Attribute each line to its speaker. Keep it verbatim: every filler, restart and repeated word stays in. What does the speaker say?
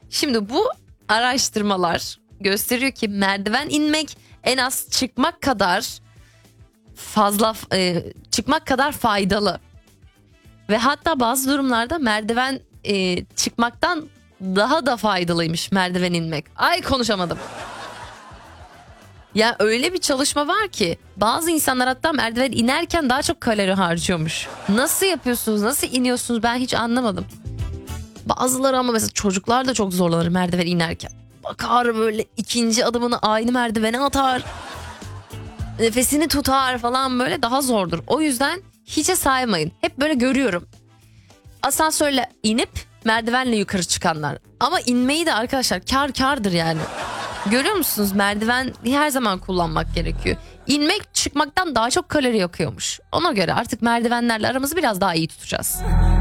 Speaker 1: Şimdi bu araştırmalar gösteriyor ki merdiven inmek en az çıkmak kadar fazla e, çıkmak kadar faydalı. Ve hatta bazı durumlarda merdiven e, çıkmaktan daha da faydalıymış merdiven inmek. Ay konuşamadım. Ya öyle bir çalışma var ki bazı insanlar hatta merdiven inerken daha çok kalori harcıyormuş. Nasıl yapıyorsunuz, nasıl iniyorsunuz ben hiç anlamadım. Bazıları ama mesela çocuklar da çok zorlanır merdiven inerken. Bakar böyle ikinci adımını aynı merdivene atar. Nefesini tutar falan, böyle daha zordur. O yüzden hiçe saymayın. Hep böyle görüyorum. Asansörle inip merdivenle yukarı çıkanlar. Ama inmeyi de arkadaşlar kar kardır yani. Görüyor musunuz, merdiven her zaman kullanmak gerekiyor. İnmek çıkmaktan daha çok kalori yakıyormuş. Ona göre artık merdivenlerle aramızı biraz daha iyi tutacağız.